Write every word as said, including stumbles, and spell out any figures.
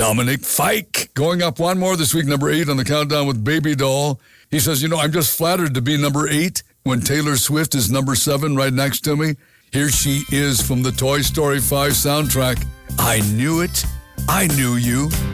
Dominic Fike going up one more this week, number eight on the countdown with Baby Doll. He says, you know, I'm just flattered to be number eight when Taylor Swift is number seven right next to me. Here she is from the Toy Story five soundtrack. I knew it. I knew you.